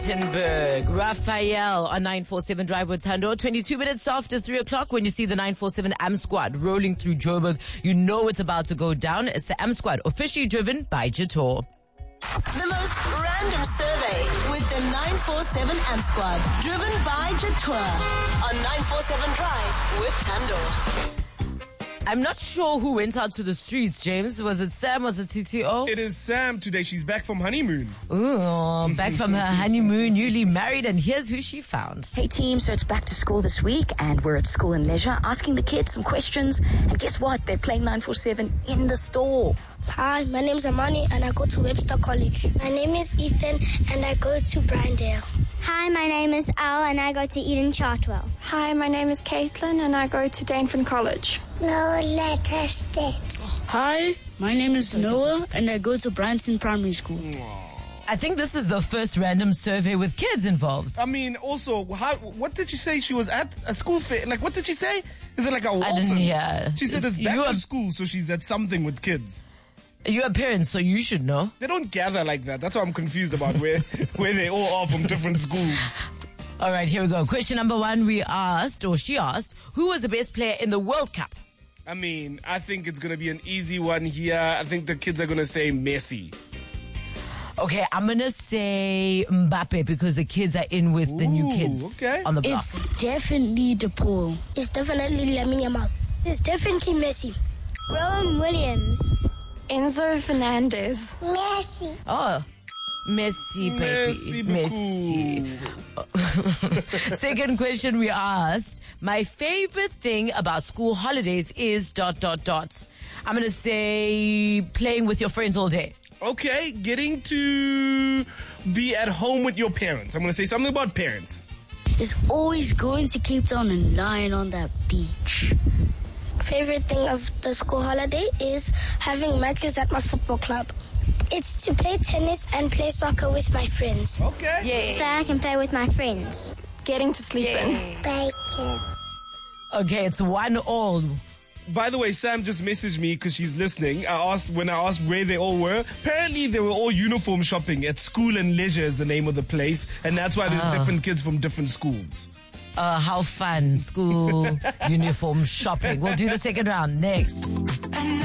Raphael on 947 Drive with Thando. 22 minutes after 3 o'clock. When you see the 947 AM Squad rolling through Joburg, you know it's about to go down. It's the AM Squad, officially driven by Jator. The most random survey with the 947 AM Squad, driven by Jator on 947 Drive with Thando. I'm not sure who went out to the streets, James. Was it Sam? Was it TTO? It is Sam today. She's back from honeymoon. Ooh, back from her honeymoon, newly married, and here's who she found. Hey team, so it's back to school this week and we're at School and Leisure asking the kids some questions, and guess what? They're playing 947 in the store. Hi, my name is Amani and I go to Webster College. My name is Ethan and I go to Brandale. Hi, my name is Al and I go to Eden Chartwell. Hi, my name is Caitlin and I go to Dainford College. No letter steps. Hi, my name is Noah and I go to Branson Primary School. I think this is the first random survey with kids involved. I mean, also, what did you say she was at? A school fair? Like, what did she say? Is it like a Walton? I didn't hear. She said it's back to school, so she's at something with kids. You're a parent, so you should know. They don't gather like that. That's what I'm confused about, where they all are from different schools. All right, here we go. Question number one, she asked, who was the best player in the World Cup? I mean, I think it's going to be an easy one here. I think the kids are going to say Messi. Okay, I'm going to say Mbappe because the kids are in with the new kids on the block. It's definitely DePaul. It's definitely Lamine Yamal. It's definitely Messi. Rowan Williams. Enzo Fernandez. Messi. Oh, Messi, baby. Messi. Second question we asked, my favorite thing about school holidays is ... I'm going to say playing with your friends all day. Okay, getting to be at home with your parents. I'm going to say something about parents. It's always going to Cape Town and lying on that beach. Favorite thing of the school holiday is having matches at my football club. It's to play tennis and play soccer with my friends. Okay. Yay. So I can play with my friends. Getting to sleep in. Bacon. Okay, it's 1-1. By the way, Sam just messaged me because she's listening. When I asked where they all were, apparently they were all uniform shopping at School and Leisure is the name of the place, and that's why there's different kids from different schools. How fun. School uniform shopping. We'll do the second round next.